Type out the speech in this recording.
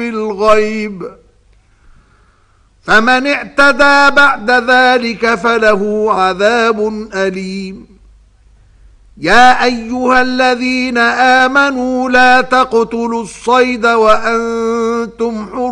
بالغيب، فمن اعتدى بعد ذلك فله عذاب أليم. يا أيها الذين آمنوا لا تقتلوا الصيد وأنتم حرم